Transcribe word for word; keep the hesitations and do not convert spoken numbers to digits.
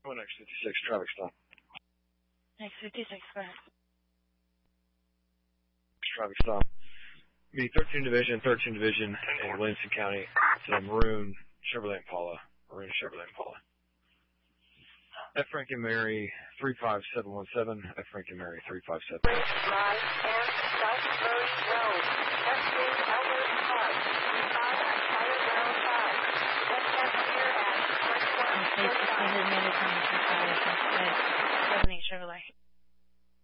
one X fifty-six, traffic stop. X fifty-six, go ahead. Traffic stop. Me, thirteen Division, thirteen Division in Williamson County. It's a maroon Chevrolet Impala. Maroon Chevrolet Impala. F. Frank and Mary, three five seven one seven. F. Frank and Mary, three five seven. Drive and South Murray Road. Testing Albert Park. Five at Fire one oh five. One passenger at twenty-one forty-five. seven eight Chevrolet.